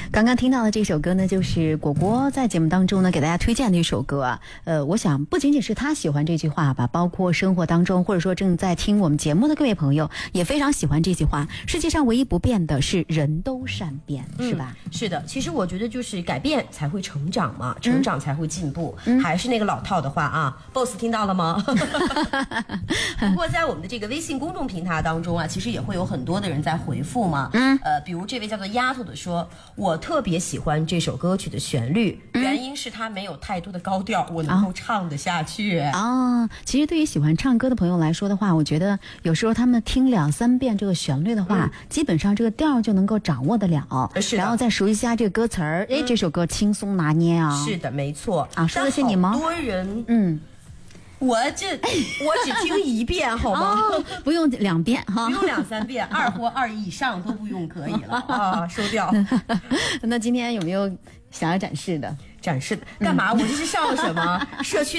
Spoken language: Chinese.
刚刚听到的这首歌呢，就是果果在节目当中呢给大家推荐的一首歌啊。我想不仅仅是他喜欢这句话吧，包括生活当中或者说正在听我们节目的各位朋友也非常喜欢这句话。世界上唯一不变的是人都善变，是吧？ 是的，其实我觉得就是改变才会成长嘛，成长才会进步。还是那个老套的话啊 ，boss 听到了吗？不过在我们的这个微信公众平台当中啊，其实也会有很多的人在回复嘛。比如这位叫做丫头的说，我特别喜欢这首歌曲的旋律，原因是它没有太多的高调，我能够唱得下去。 其实对于喜欢唱歌的朋友来说的话，我觉得有时候他们听2、3遍这个旋律的话，基本上这个调就能够掌握得了，然后再熟悉一下这个歌词儿，这首歌轻松拿捏啊。 是的，没错啊，说的是你吗？ 好多人我只听一遍好吗？ 不用2遍哈， 不用2、3遍，2或2以上都不用可以了啊，收掉。 那今天有没有想要展示的？ 展示干嘛？我这是上了什么社区